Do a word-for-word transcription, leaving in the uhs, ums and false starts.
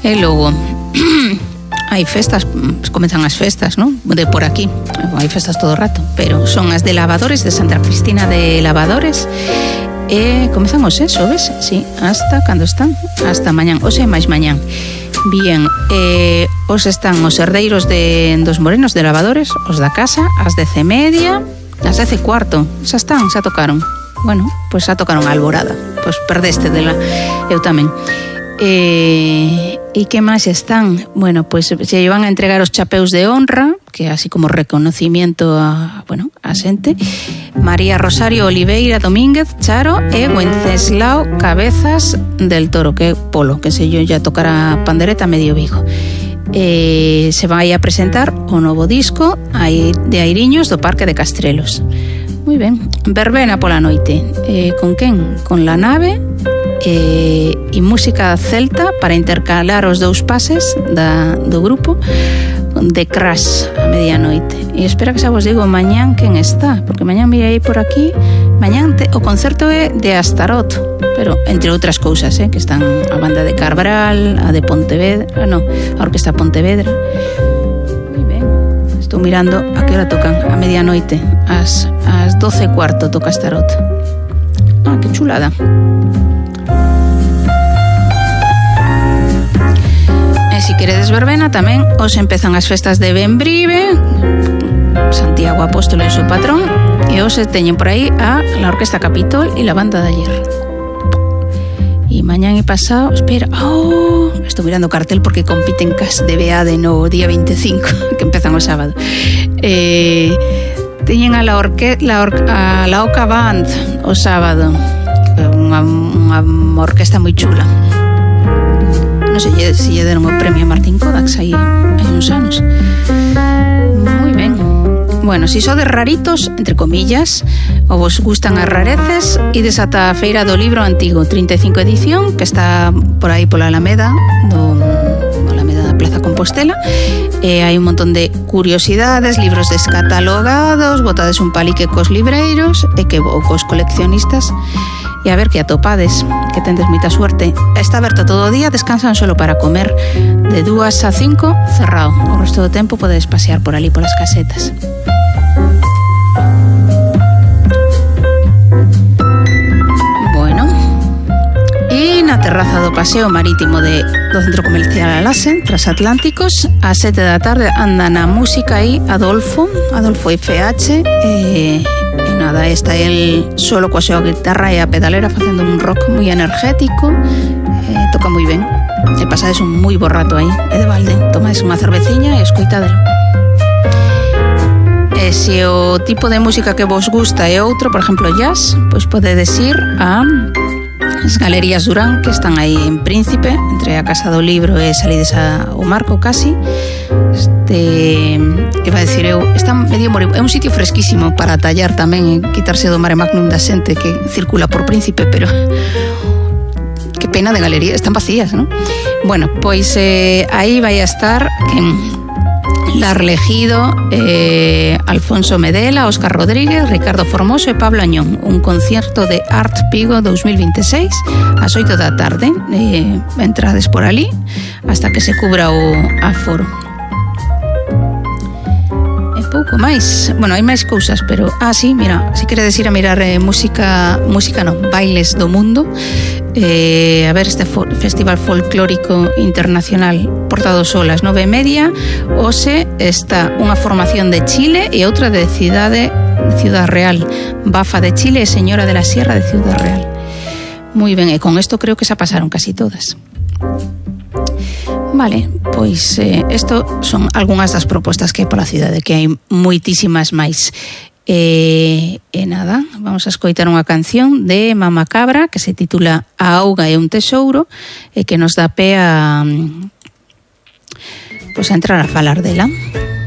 E logo hai festas, comezan as festas, non? De por aquí, hai festas todo o rato, pero son as de lavadores, de Santa Cristina de Lavadores, e comezan os eso, ves? Sí, hasta cando están? Hasta mañán, ose máis mañán. Bien, eh, os están os herdeiros de, dos morenos de Lavadores, os da casa, as dez e media, as dez e cuarto, xa están, xa tocaron. Bueno, pois xa tocaron a alborada, pois perdeste dela, eu tamén. E, e que máis están? Bueno, pois se llevan a entregar os chapeus de honra, que así como reconocimiento a, bueno, a xente. María Rosario Oliveira Domínguez Charo e Wenceslao Cabezas del Toro, que é polo, que se yo ya tocará pandereta medio Vigo. E se vai a presentar o novo disco de Airiños do Parque de Castrelos. Moi ben, verbena pola noite. E con quen? Con La Nave e, e música celta para intercalar os dous pases da, do grupo de Crash a medianoite. E espera que xa vos digo mañán quen está, porque mañán mirei por aquí, mañán te, o concerto é de Astarot, pero entre outras cousas, eh, que están a banda de Carbral, a de Pontevedra, ah, no, a Orquesta Pontevedra. Moi ben, estou mirando a que hora tocan, a medianoite, as, as doce e cuarto toca Astarot. Ah, que chulada. Si queredes verbena tamén os empezan as festas de Bembrive, Santiago Apóstolo é o seu patrón, e os teñen por aí a la Orquesta Capitol e la banda de ayer. E mañán e pasado, espera, oh, estou mirando o cartel porque compiten cas de B A de no día vinte e cinco, que empezan o sábado. Eh, teñen a la, orque, la, or, a la Oca Band o sábado, unha, unha orquesta moi chula. Non sei se lle deron o premio Martín Kodax aí hai uns anos. Moi ben. Bueno, si sodes raritos, entre comillas, ou vos gustan as rareces, ides ata a Feira do Libro Antigo, trinta e cinco edición, que está por aí pola Alameda, do Alameda da Plaza Compostela, e hai un montón de curiosidades, libros descatalogados, botades un palique cos libreiros, e que vou cos coleccionistas, e a ver que atopades, que tendes moita suerte. Está aberto todo o día, descansan solo para comer de dúas a cinco, cerrado. O resto do tempo podedes pasear por ali polas casetas. Bueno, e na terraza do Paseo Marítimo de, do Centro Comercial Alasen, Transatlánticos, a sete da tarde anda na música aí Adolfo, Adolfo F H, e... nada, está el solo coa súa guitarra e a pedalera facendo un rock moi energético, eh, toca moi ben, e pasades un moi bo rato aí, e de balde, tomades unha cerveciña e escoitadelo. E se o tipo de música que vos gusta é outro, por exemplo jazz, pois podedes ir a as Galerías Durán, que están aí en Príncipe, entre a Casa do Libro e salides ao Marco casi. Este, iba a decir eu, está medio moribundo, é un sitio fresquísimo para tallar tamén e quitarse do mare magnum da xente que circula por Príncipe, pero que pena de galería, están vacías, non? Bueno, pois eh, aí vai a estar quen? Lar Legido, eh, Alfonso Medela, Óscar Rodríguez, Ricardo Formoso e Pablo Añón. Un concierto de Art Vigo dos mil veintiséis ás oito da tarde. Eh, entrades por ali hasta que se cubra o aforo. E pouco máis. Bueno, hai máis cousas, pero... Ah, sí, mira, se queredes ir a mirar eh, música... Música non, bailes do mundo. Eh, a ver este fo- Festival Folclórico Internacional Porta do Sol ás nove e media. Hoxe está unha formación de Chile e outra de Cidade Ciudad Real, Bafa de Chile e Señora de la Sierra de Ciudad Real. Moi ben, e con isto creo que xa pasaron casi todas. Vale, pois eh, isto son algunhas das propostas que hai pola cidade, que hai moitísimas máis. E, e nada, vamos a escoitar unha canción de Mama Cabra que se titula A auga é un tesouro e que nos dá pé a, pois a entrar a falar dela.